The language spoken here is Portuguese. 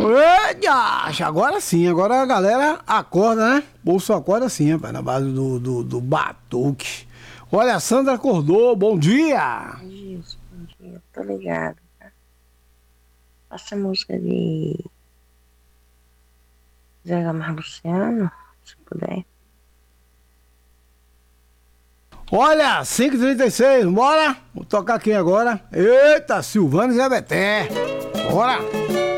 Eita, agora sim, agora a galera acorda, né? O bolso acorda sim, rapaz, na base do batuque. Olha, a Sandra acordou, bom dia! Isso, bom dia, tô ligado, tá? Passa a música de Zé Camargo Luciano, se puder. Olha, 5h36, bora? Vou tocar aqui agora. Eita, Silvano e Zé Beté. Bora!